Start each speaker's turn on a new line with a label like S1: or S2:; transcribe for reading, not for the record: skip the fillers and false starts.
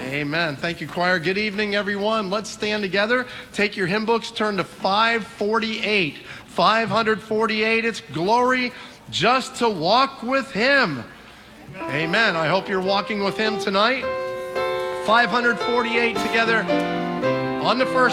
S1: Amen. Thank you, choir. Good evening, everyone. Let's stand together. Take your hymn books, turn to 548. 548, it's glory just to walk with him. Amen. I hope you're walking with him tonight. 548 together on the first